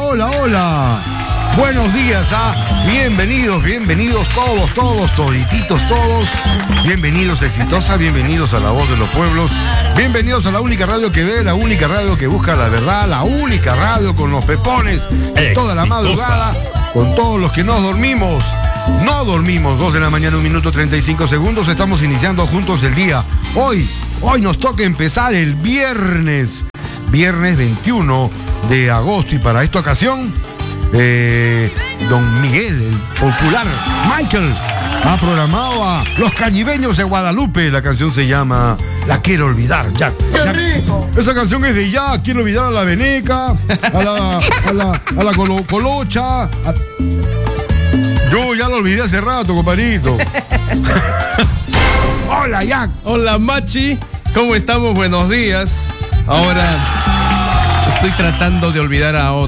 hola. Buenos días, bienvenidos todos, todititos todos. Bienvenidos, Exitosa, bienvenidos a La Voz de los Pueblos. Bienvenidos a la única radio que ve, la única radio que busca la verdad, la única radio con los pepones toda la madrugada, con todos los que nos dormimos. No dormimos, 2 de la mañana, 1 minuto 35 segundos. Estamos iniciando juntos el día. Hoy nos toca empezar el viernes 21 de agosto. Y para esta ocasión, don Miguel, el popular Michael, ha programado a los caribeños de Guadalupe. La canción se llama La Quiero Olvidar. Ya. Esa canción es de ya. Quiero olvidar a la veneca, a la colocha. Yo ya lo olvidé hace rato, compadrito. Hola, Jack. Hola, Machi. ¿Cómo estamos? Buenos días. Ahora estoy tratando de olvidar a otro.